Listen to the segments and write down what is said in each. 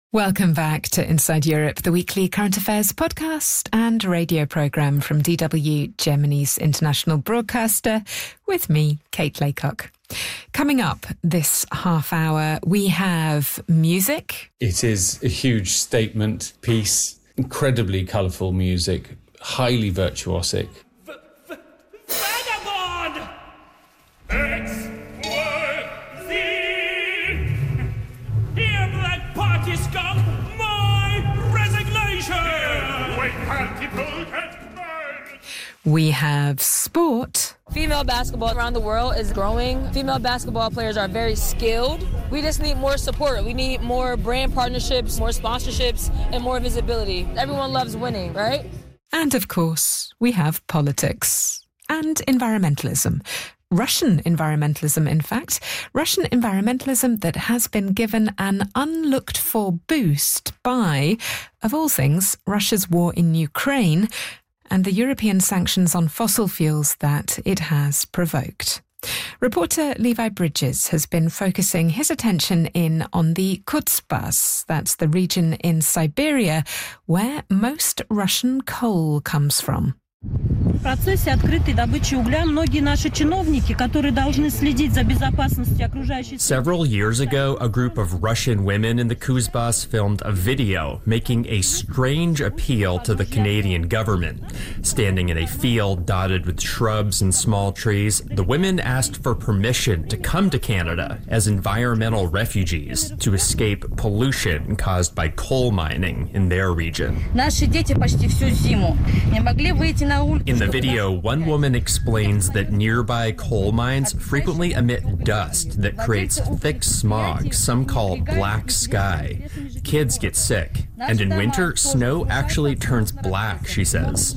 Welcome back to Inside Europe, the weekly current affairs podcast and radio programme from DW, Germany's international broadcaster, with me, Kate Laycock. Coming up this half hour, we have music. It is a huge statement piece, incredibly colourful music, highly virtuosic. Vagabond! X-Y-Z! Here, black party scum, my resignation! White party We have sport. Female basketball around the world is growing. Female basketball players are very skilled. We just need more support. We need more brand partnerships, more sponsorships, and more visibility. Everyone loves winning, right? And of course, we have politics and environmentalism. Russian environmentalism, in fact. Russian environmentalism that has been given an unlooked-for boost by, of all things, Russia's war in Ukraine and the European sanctions on fossil fuels that it has provoked. Reporter Levi Bridges has been focusing his attention in on the Kuzbass, that's the region in Siberia where most Russian coal comes from. В процессе открытой добычи угля многие наши чиновники, которые должны следить за безопасностью окружающей... Several years ago, a group of Russian women in the Kuzbass filmed a video making a strange appeal to the Canadian government. Standing in a field dotted with shrubs and small trees, the women asked for permission to come to Canada as environmental refugees to escape pollution caused by coal mining in their region. Наши дети почти всю зиму не могли выйти на улицу. In the video, one woman explains that nearby coal mines frequently emit dust that creates thick smog some call black sky. Kids get sick, and in winter, snow actually turns black, she says.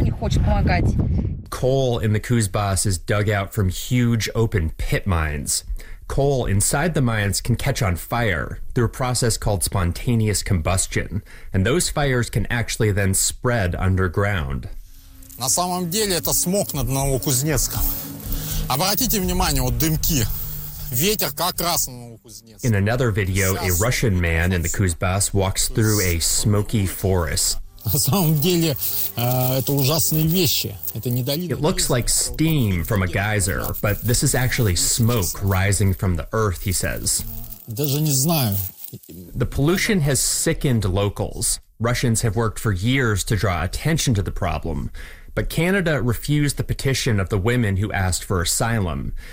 Coal in the Kuzbass is dug out from huge open pit mines. Coal inside the mines can catch on fire through a process called spontaneous combustion, and those fires can actually then spread underground. На самом деле это смог над Новокузнецком. Обратите внимание, вот дымки. Ветер как раз на Новокузнецк. In another video, a Russian man in the Kuzbass walks through a smoky forest. На самом деле это ужасные вещи. Это недолито. It looks like steam from a geyser, but this is actually smoke rising from the earth, he says. Даже не знаю. The pollution has sickened locals. Russians have worked for years to draw attention to the problem, but Canada refused the petition of the women who asked for asylum.